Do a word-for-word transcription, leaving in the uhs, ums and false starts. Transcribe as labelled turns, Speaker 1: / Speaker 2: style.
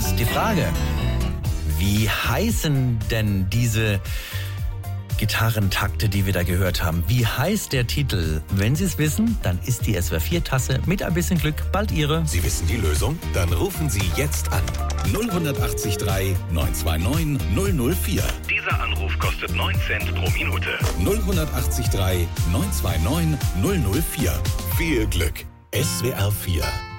Speaker 1: Podcast. Die Frage, wie heißen denn diese Gitarrentakte, die wir da gehört haben? Wie heißt der Titel? Wenn Sie es wissen, dann ist die S W R vier Tasse mit ein bisschen Glück bald Ihre.
Speaker 2: Sie wissen die Lösung? Dann rufen Sie jetzt an. null acht drei neun zwei neun null null vier.
Speaker 3: Dieser Anruf kostet neun Cent pro Minute.
Speaker 2: null acht drei neun zwei neun null null vier. Viel Glück. S W R vier.